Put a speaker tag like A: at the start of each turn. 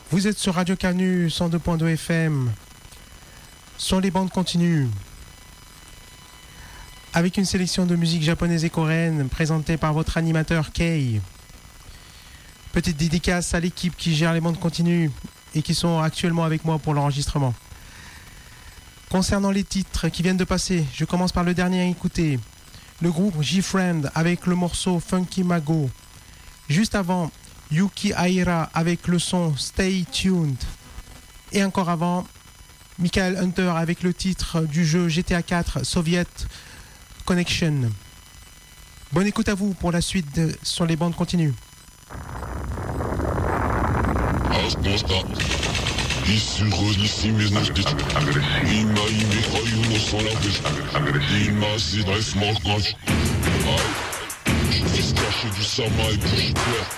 A: Vous êtes sur Radio Canu 102.2 FM, sur les bandes continues, avec une sélection de musique japonaise et coréenne présentée par votre animateur Kei. Petite dédicace à l'équipe qui gère les bandes continues et qui sont actuellement avec moi pour l'enregistrement. Concernant les titres qui viennent de passer, je commence par le dernier à écouter, le groupe G-Friend avec le morceau Funky Mago. Juste avant, Yuki Aira avec le son Stay Tuned. Et encore avant, Michael Hunter avec le titre du jeu GTA 4 Soviet Connection. Bonne écoute à vous pour la suite sur les bandes continues.
B: Je vais se cacher du sama et puis j'ai peur.